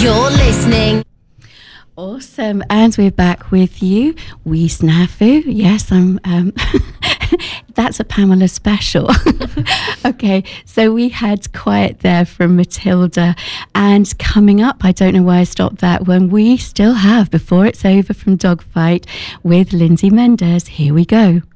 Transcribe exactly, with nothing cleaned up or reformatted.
You're listening. Awesome, and we're back with you. We Snafu. Yes, I'm. Um, that's a Pamela special. Okay, so we had Quiet there from Matilda, and coming up, I don't know why I stopped that when we still have Before It's Over from Dogfight with Lindsay Mendez. Here we go.